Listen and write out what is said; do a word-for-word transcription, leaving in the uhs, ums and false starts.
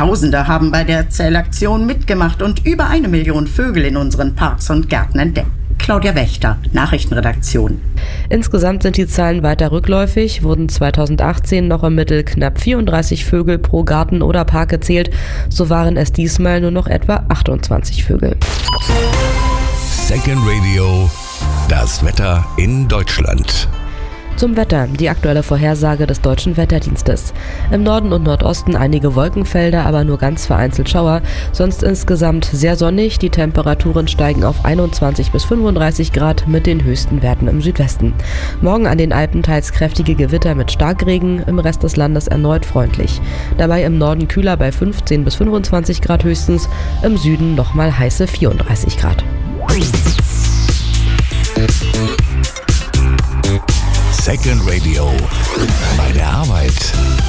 Tausende haben bei der Zählaktion mitgemacht und über eine Million Vögel in unseren Parks und Gärten entdeckt. Claudia Wächter, Nachrichtenredaktion. Insgesamt sind die Zahlen weiter rückläufig, wurden zweitausendachtzehn noch im Mittel knapp vierunddreißig Vögel pro Garten oder Park gezählt, so waren es diesmal nur noch etwa achtundzwanzig Vögel. Second Radio, das Wetter in Deutschland. Zum Wetter, die aktuelle Vorhersage des Deutschen Wetterdienstes. Im Norden und Nordosten einige Wolkenfelder, aber nur ganz vereinzelt Schauer. Sonst insgesamt sehr sonnig, die Temperaturen steigen auf einundzwanzig bis fünfunddreißig Grad mit den höchsten Werten im Südwesten. Morgen an den Alpen teils kräftige Gewitter mit Starkregen, im Rest des Landes erneut freundlich. Dabei im Norden kühler bei fünfzehn bis fünfundzwanzig Grad höchstens, im Süden nochmal heiße vierunddreißig Grad. Second Radio. Bei der Arbeit.